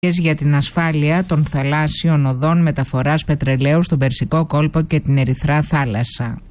για την ασφάλεια των θαλάσσιων οδών μεταφοράς πετρελαίου στον Περσικό κόλπο και την Ερυθρά θάλασσα.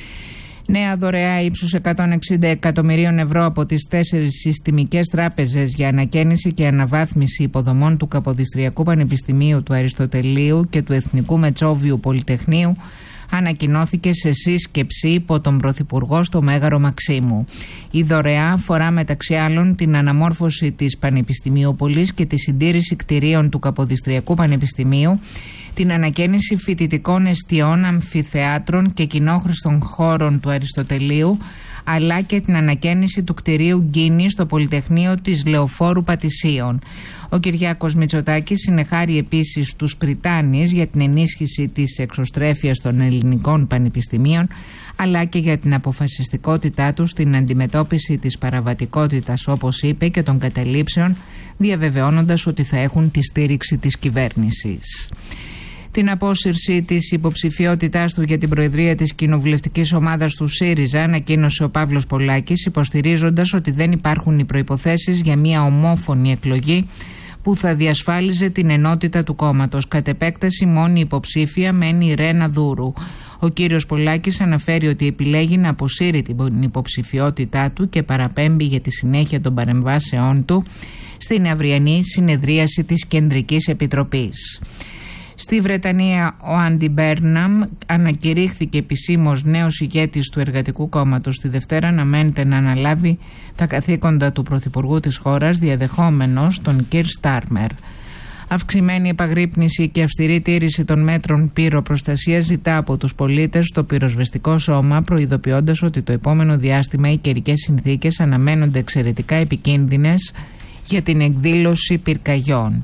Νέα δωρεά ύψους 160 εκατομμυρίων ευρώ από τις 4 συστημικές τράπεζες για ανακαίνιση και αναβάθμιση υποδομών του Καποδιστριακού Πανεπιστημίου του Αριστοτελείου και του Εθνικού Μετσόβιου Πολυτεχνείου ανακοινώθηκε σε σύσκεψη υπό τον Πρωθυπουργό στο Μέγαρο Μαξίμου. Η δωρεά αφορά μεταξύ άλλων την αναμόρφωση της Πανεπιστημιούπολης και τη συντήρηση κτηρίων του Καποδιστριακού Πανεπιστημίου, την ανακαίνιση φοιτητικών εστιών, αμφιθεάτρων και κοινόχρηστων χώρων του Αριστοτελείου, αλλά και την ανακαίνιση του κτηρίου Γκίνη στο Πολυτεχνείο της Λεωφόρου Πατησίων. Ο Κυριάκος Μητσοτάκης συνεχάρει επίσης τους Πριτάνης για την ενίσχυση της εξωστρέφειας των ελληνικών πανεπιστημίων, αλλά και για την αποφασιστικότητά τους στην αντιμετώπιση της παραβατικότητας, όπως είπε, και των καταλήψεων, διαβεβαιώνοντας ότι θα έχουν τη στήριξη της κυβέρνησης. Την απόσυρση της υποψηφιότητάς του για την προεδρία της κοινοβουλευτικής ομάδας του ΣΥΡΙΖΑ ανακοίνωσε ο Παύλος Πολάκης, υποστηρίζοντας ότι δεν υπάρχουν οι προϋποθέσεις για μια ομόφωνη εκλογή που θα διασφάλιζε την ενότητα του κόμματος. Κατ' επέκταση, μόνη υποψήφια μένει η Ρένα Δούρου. Ο κύριος Πολάκης αναφέρει ότι επιλέγει να αποσύρει την υποψηφιότητά του και παραπέμπει για τη συνέχεια των παρεμβάσεών του στην αυριανή συνεδρίαση της Κεντρικής Επιτροπής. Στη Βρετανία, ο Άντι Μπέρναμ ανακηρύχθηκε επισήμως νέος ηγέτης του Εργατικού Κόμματος τη Δευτέρα, αναμένεται να αναλάβει τα καθήκοντα του Πρωθυπουργού της χώρας, διαδεχόμενος τον Κιρ Στάρμερ. Αυξημένη επαγρύπνηση και αυστηρή τήρηση των μέτρων πυροπροστασίας ζητά από τους πολίτες στο πυροσβεστικό σώμα, προειδοποιώντας ότι το επόμενο διάστημα οι καιρικές συνθήκες αναμένονται εξαιρετικά επικίνδυνες για την εκδήλωση πυρκαγιών.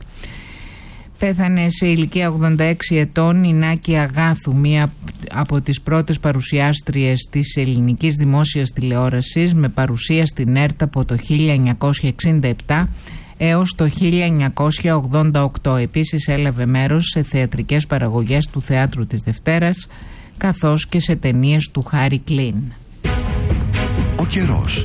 Πέθανε σε ηλικία 86 ετών η Νάκη Αγάθου, μία από τις πρώτες παρουσιάστριες της ελληνικής δημόσιας τηλεόρασης, με παρουσία στην ΕΡΤ από το 1967 έως το 1988. Επίσης έλαβε μέρος σε θεατρικές παραγωγές του Θεάτρου της Δευτέρας, καθώς και σε ταινίες του Χάρι Κλίν. Ο καιρός.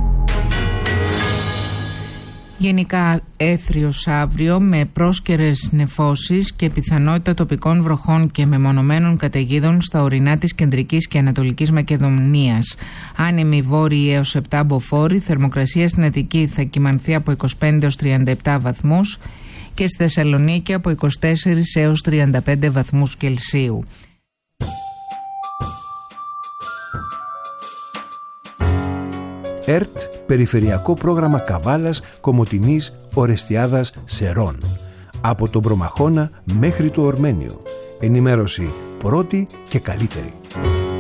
Γενικά έθριος αύριο, με πρόσκαιρες νεφώσεις και πιθανότητα τοπικών βροχών και μεμονωμένων καταιγίδων στα ορεινά της Κεντρικής και Ανατολικής Μακεδονίας. Άνεμοι βόρειοι έως 7 μποφόρ, θερμοκρασία στην Αττική θα κυμανθεί από 25 έως 37 βαθμούς και στη Θεσσαλονίκη από 24 έως 35 βαθμούς Κελσίου. ΕΡΤ, Περιφερειακό Πρόγραμμα Καβάλας, Κομοτηνής, Ορεστιάδας, Σερών. Από τον Προμαχώνα μέχρι το Ορμένιο. Ενημέρωση πρώτη και καλύτερη.